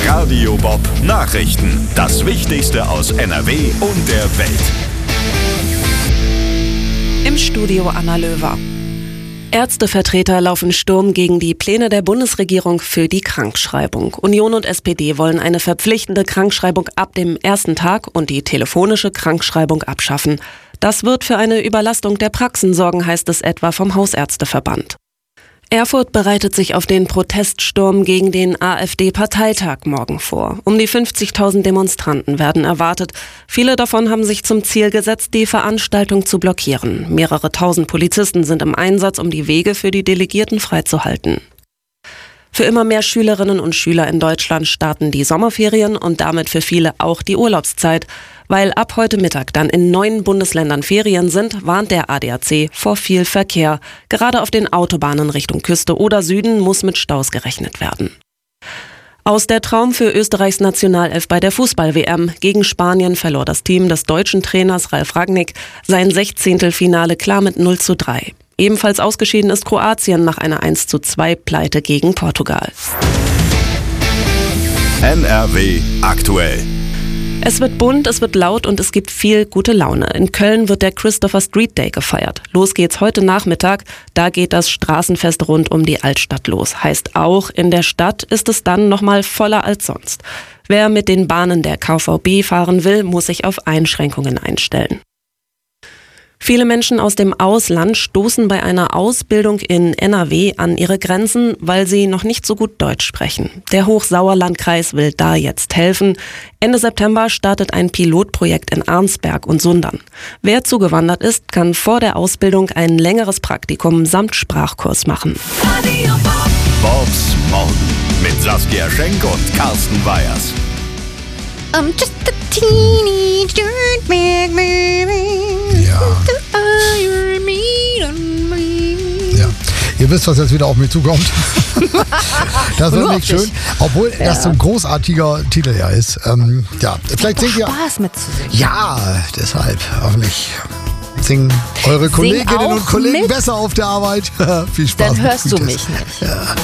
Radio Bob Nachrichten. Das Wichtigste aus NRW und der Welt. Im Studio Anna Löwer. Ärztevertreter laufen Sturm gegen die Pläne der Bundesregierung für die Krankschreibung. Union und SPD wollen eine verpflichtende Krankschreibung ab dem ersten Tag und die telefonische Krankschreibung abschaffen. Das wird für eine Überlastung der Praxen sorgen, heißt es etwa vom Hausärzteverband. Erfurt bereitet sich auf den Proteststurm gegen den AfD-Parteitag morgen vor. Um die 50.000 Demonstranten werden erwartet. Viele davon haben sich zum Ziel gesetzt, die Veranstaltung zu blockieren. Mehrere tausend Polizisten sind im Einsatz, um die Wege für die Delegierten freizuhalten. Für immer mehr Schülerinnen und Schüler in Deutschland starten die Sommerferien und damit für viele auch die Urlaubszeit. Weil ab heute Mittag dann in 9 Bundesländern Ferien sind, warnt der ADAC vor viel Verkehr. Gerade auf den Autobahnen Richtung Küste oder Süden muss mit Staus gerechnet werden. Aus der Traum für Österreichs Nationalelf bei der Fußball-WM. Gegen Spanien verlor das Team des deutschen Trainers Ralf Rangnick sein 16. Finale klar mit 0:3. Ebenfalls ausgeschieden ist Kroatien nach einer 1:2 Pleite gegen Portugal. NRW aktuell. Es wird bunt, es wird laut und es gibt viel gute Laune. In Köln wird der Christopher Street Day gefeiert. Los geht's heute Nachmittag. Da geht das Straßenfest rund um die Altstadt los. Heißt auch, in der Stadt ist es dann nochmal voller als sonst. Wer mit den Bahnen der KVB fahren will, muss sich auf Einschränkungen einstellen. Viele Menschen aus dem Ausland stoßen bei einer Ausbildung in NRW an ihre Grenzen, weil sie noch nicht so gut Deutsch sprechen. Der Hochsauerlandkreis will da jetzt helfen. Ende September startet ein Pilotprojekt in Arnsberg und Sundern. Wer zugewandert ist, kann vor der Ausbildung ein längeres Praktikum samt Sprachkurs machen. Bobs Morgen mit Saskia Schenk und Carsten Weyers. I'm just a teeny dirtbag baby. Ja. Ja. Ihr wisst, was jetzt wieder auf mich zukommt. Das ist nicht schön. Obwohl das so ein großartiger Titel ja ist. Ja, vielleicht singt ihr. Spaß mitzusingen. Ja, deshalb. Hoffentlich singen eure Kolleginnen und Kollegen mit. besser auf der Arbeit. Viel Spaß. Dann hörst du Gutes. mich nicht. Ja.